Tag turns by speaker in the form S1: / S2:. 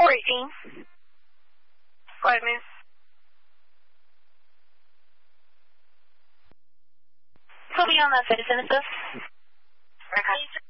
S1: 14. Go ahead, miss. Who be on that citizen assist? Okay.